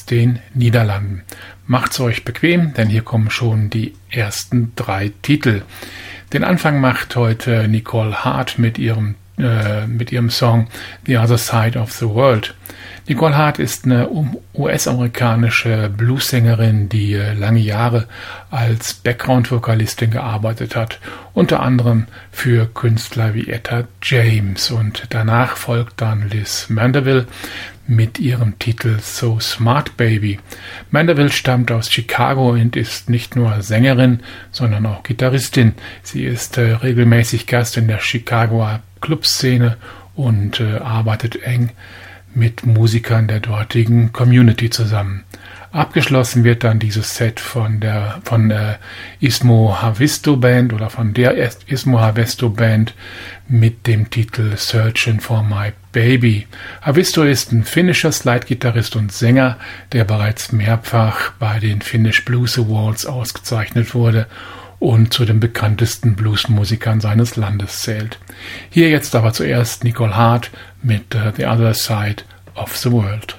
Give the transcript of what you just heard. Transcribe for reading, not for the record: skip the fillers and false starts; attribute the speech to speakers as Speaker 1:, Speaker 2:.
Speaker 1: den Niederlanden. Macht's euch bequem, denn hier kommen schon die ersten 3 Titel. Den Anfang macht heute Nicole Hart mit ihrem Song The Other Side of the World. Nicole Hart ist eine US-amerikanische Bluessängerin, die lange Jahre als Background-Vokalistin gearbeitet hat, unter anderem für Künstler wie Etta James. Und danach folgt dann Liz Mandeville mit ihrem Titel So Smart Baby. Mandeville stammt aus Chicago und ist nicht nur Sängerin, sondern auch Gitarristin. Sie ist regelmäßig Gast in der Chicagoer Clubszene und arbeitet eng mit Musikern der dortigen Community zusammen. Abgeschlossen wird dann dieses Set von der Ismo Haavisto Band oder von der Ismo Haavisto Band mit dem Titel Searching for My Baby. Haavisto ist ein finnischer Slide-Gitarrist und Sänger, der bereits mehrfach bei den Finnish Blues Awards ausgezeichnet wurde und zu den bekanntesten Bluesmusikern seines Landes zählt. Hier jetzt aber zuerst Nicole Hart mit The Other Side of the World.